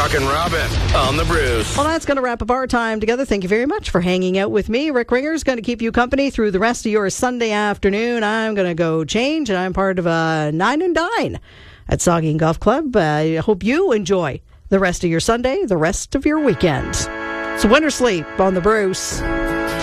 Rockin' Robin on the Bruce. Well, that's going to wrap up our time together. Thank you very much for hanging out with me. Rick Ringer's going to keep you company through the rest of your Sunday afternoon. I'm going to go change, and I'm part of a 9 and Dine at Saugeen Golf Club. I hope you enjoy the rest of your Sunday, the rest of your weekend. So winter sleep on the Bruce.